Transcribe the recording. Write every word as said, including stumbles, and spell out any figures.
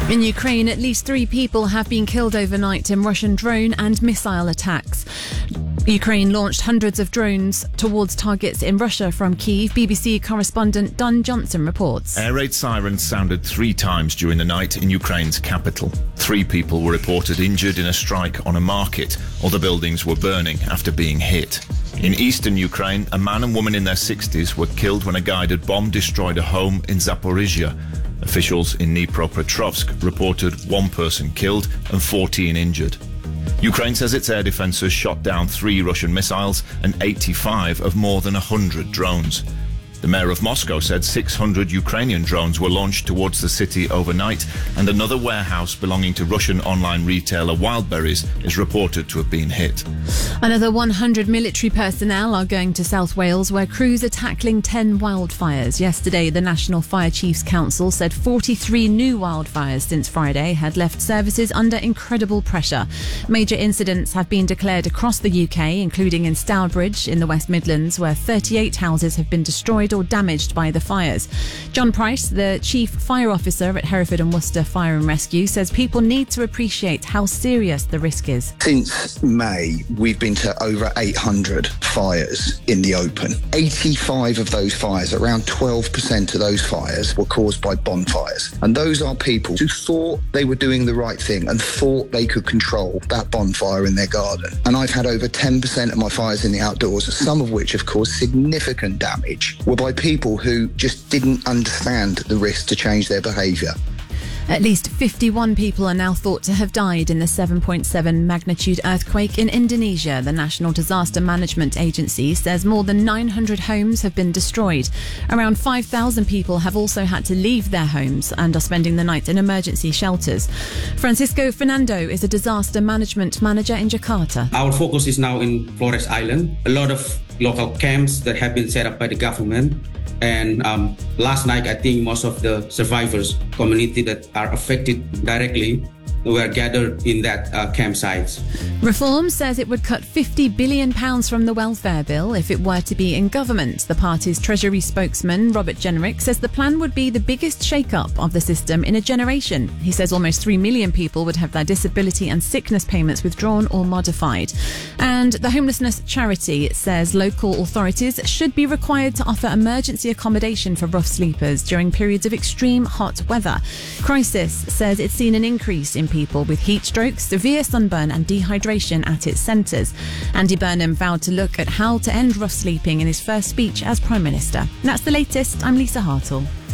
In Ukraine, at least three people have been killed overnight in Russian drone and missile attacks. Ukraine launched hundreds of drones towards targets in Russia from Kyiv. B B C correspondent Don Johnson reports. Air raid sirens sounded three times during the night in Ukraine's capital. Three people were reported injured in a strike on a market. Other buildings were burning after being hit. In eastern Ukraine, a man and woman in their sixties were killed when a guided bomb destroyed a home in Zaporizhia. Officials in Dnipropetrovsk reported one person killed and fourteen injured. Ukraine says its air defences shot down three Russian missiles and eighty-five of more than one hundred drones. The mayor of Moscow said six hundred Ukrainian drones were launched towards the city overnight, and another warehouse belonging to Russian online retailer Wildberries is reported to have been hit. Another one hundred military personnel are going to South Wales, where crews are tackling ten wildfires. Yesterday, the National Fire Chiefs Council said forty-three new wildfires since Friday had left services under incredible pressure. Major incidents have been declared across the U K, including in Stourbridge in the West Midlands, where thirty-eight houses have been destroyed or damaged by the fires. John Price, the Chief Fire Officer at Hereford and Worcester Fire and Rescue, says people need to appreciate how serious the risk is. Since May, we've been to over eight hundred fires in the open. eighty-five of those fires, around twelve percent of those fires, were caused by bonfires. And those are people who thought they were doing the right thing and thought they could control that bonfire in their garden. And I've had over ten percent of my fires in the outdoors, some of which have caused significant damage, were by people who just didn't understand the risk to change their behaviour. At least fifty-one people are now thought to have died in the seven point seven magnitude earthquake in Indonesia. The National Disaster Management Agency says more than nine hundred homes have been destroyed. Around five thousand people have also had to leave their homes and are spending the night in emergency shelters. Francisco Fernando is a disaster management manager in Jakarta. Our focus is now in Flores Island. A lot of local camps that have been set up by the government. And um, last night, I think most of the survivors community that are affected directly were gathered in that uh, campsite. Reform says it would cut fifty billion pounds from the welfare bill if it were to be in government. The party's Treasury spokesman, Robert Jenrick, says the plan would be the biggest shake-up of the system in a generation. He says almost three million people would have their disability and sickness payments withdrawn or modified. And the homelessness charity says local authorities should be required to offer emergency accommodation for rough sleepers during periods of extreme hot weather. Crisis says it's seen an increase in people with heat strokes, severe sunburn and dehydration at its centres. Andy Burnham vowed to look at how to end rough sleeping in his first speech as Prime Minister. And that's the latest. I'm Lisa Hartle.